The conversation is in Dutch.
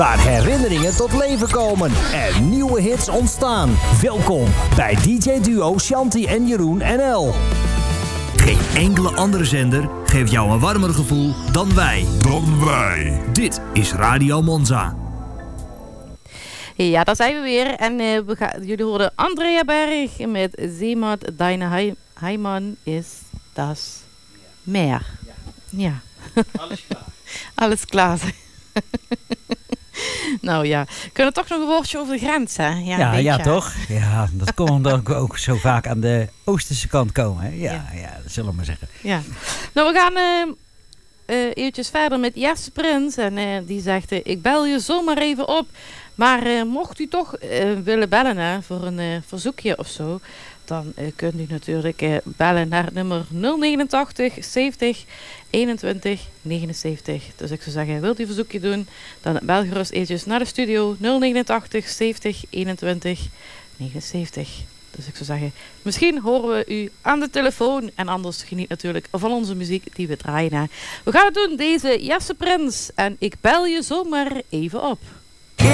Waar herinneringen tot leven komen en nieuwe hits ontstaan. Welkom bij DJ Duo Shanti en Jeroen NL. Geen enkele andere zender geeft jou een warmer gevoel dan wij. Dit is Radio Monza. Ja, daar zijn we weer. En jullie hoorden Andrea Berg met Zeemat, deine Heimat is das Meer. Ja. Alles klaar. Alles klaar. Nou ja, kunnen toch nog een woordje over de grens, hè? Ja, toch? Ja, dat kon dan ook zo vaak aan de oosterse kant komen. Hè? Ja, dat zullen we maar zeggen. Ja. Nou, we gaan eventjes verder met Jesse Prins. En die zegt, ik bel je zomaar even op. Maar mocht u toch willen bellen voor een verzoekje of zo, dan kunt u natuurlijk bellen naar het nummer 089 70 21 79. Dus ik zou zeggen, wilt u een verzoekje doen, dan bel gerust eventjes naar de studio 089 70 21 79. Dus ik zou zeggen, misschien horen we u aan de telefoon. En anders geniet natuurlijk van onze muziek die we draaien. We gaan het doen, deze Jesse Prins. En ik bel je zomaar even op.